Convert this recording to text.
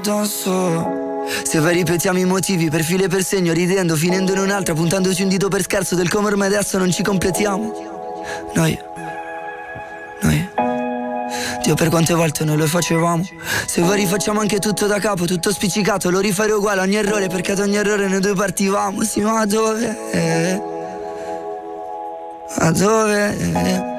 addosso. Se poi ripetiamo i motivi per filo e per segno, ridendo, finendo in un'altra, puntandoci un dito per scherzo del come ormai adesso non ci completiamo. Noi Dio, per quante volte noi lo facevamo. Se poi rifacciamo anche tutto da capo, tutto spiccicato, lo rifarei uguale a ogni errore, perché ad ogni errore noi due partivamo. Sì, ma dove? A dove?